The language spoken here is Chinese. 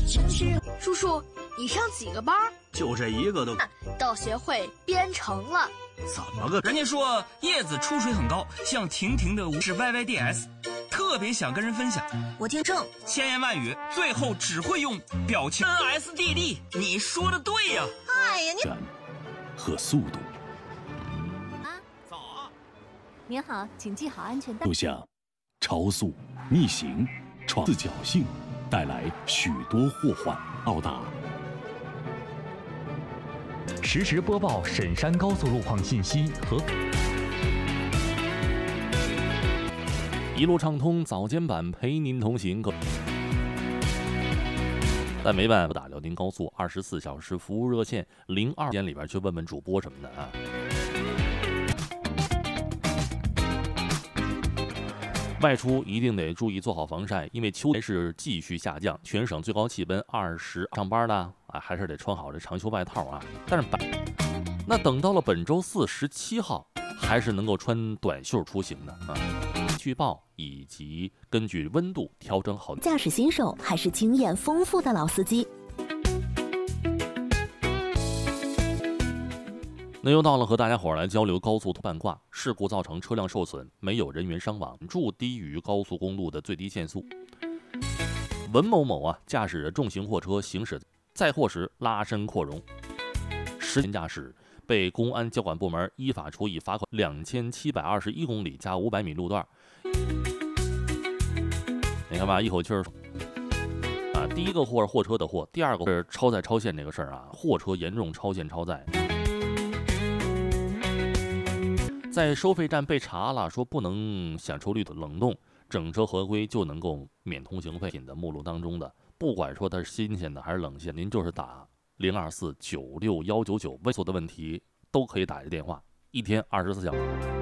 叔叔，你上几个班？ 就这一个都。 到学会编程了。 怎么个？ 人家说叶子出水很高，像婷婷的是 YYDS， 特别想跟人分享。 我听正， 千言万语，最后只会用表情。NSDD， 你说的对呀。 哎呀，你和速度。 早啊！ 您好，请系好安全带。 就像超速、逆行、闯四侥幸，带来许多祸患。到达。 实时播报沈山高速路况信息和一路畅通早间版陪您同行。但没办法打辽宁高速24小时服务热线02间里边去问问主播什么的啊。外出一定得注意做好防晒，因为秋天是继续下降，全省最高气温20。上班的啊，还是得穿好这长袖外套啊。但是那等到了本周4 17号，还是能够穿短袖出行的啊。据报以及根据温度调整好。 驾驶新手还是经验丰富的老司机。 那又到了和大家伙来交流高速半挂事故造成车辆受损，没有人员伤亡，处低于高速公路的最低限速。文某某啊，驾驶着重型货车行驶载货时拉伸扩容，实行驾驶被公安交管部门依法处以罚款2721公里加500米路段。你看吧，一口气儿啊，第一个货是货车的货，第二个是超载超限这个事儿啊，货车严重超限超载。在收费站被查了，说不能享受率的冷冻，整车合规就能够免通行费。的目录当中的，不管说它是新鲜的还是冷鲜，您就是打024961999，问所的问题都可以打一个电话，一天24小时。